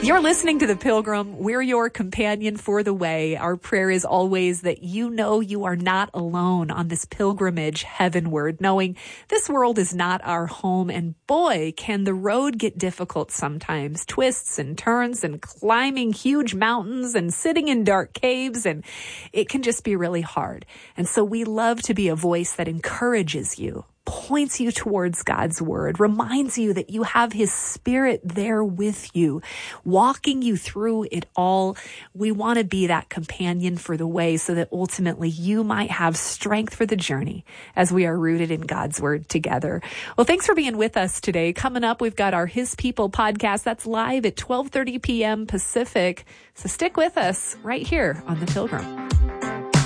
You're listening to The Pilgrim. We're your companion for the way. Our prayer is always that you know you are not alone on this pilgrimage heavenward, knowing this world is not our home. And boy, can the road get difficult sometimes. Twists and turns and climbing huge mountains and sitting in dark caves. And it can just be really hard. And so we love to be a voice that encourages you, points you towards God's word, reminds you that you have his spirit there with you, walking you through it all. We want to be that companion for the way so that ultimately you might have strength for the journey as we are rooted in God's word together. Well, thanks for being with us today. Coming up, we've got our His People podcast that's live at 12:30 p.m. Pacific. So stick with us right here on The Pilgrim.